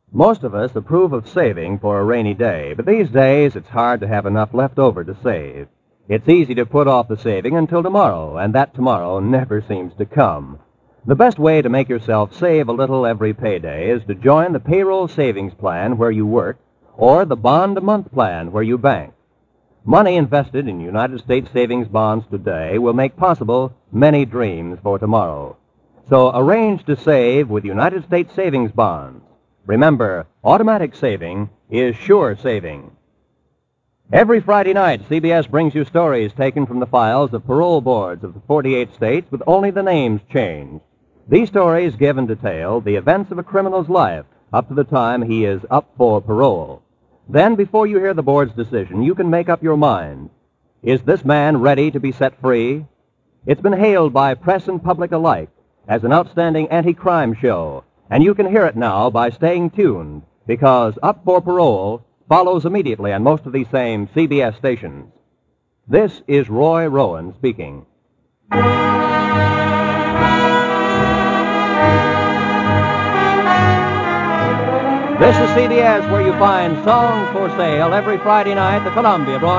Most of us approve of saving for a rainy day, but these days it's hard to have enough left over to save. It's easy to put off the saving until tomorrow, and that tomorrow never seems to come. The best way to make yourself save a little every payday is to join the payroll savings plan where you work or the bond-a-month plan where you bank. Money invested in United States savings bonds today will make possible many dreams for tomorrow. So arrange to save with United States savings bonds. Remember, automatic saving is sure saving. Every Friday night, CBS brings you stories taken from the files of parole boards of the 48 states with only the names changed. These stories give in detail the events of a criminal's life up to the time he is up for parole. Then, before you hear the board's decision, you can make up your mind. Is this man ready to be set free? It's been hailed by press and public alike as an outstanding anti-crime show, and you can hear it now by staying tuned, because Up for Parole follows immediately on most of these same CBS stations. This is Roy Rowan speaking. This is CBS, where you find songs for sale every Friday night, the Columbia Broadcasting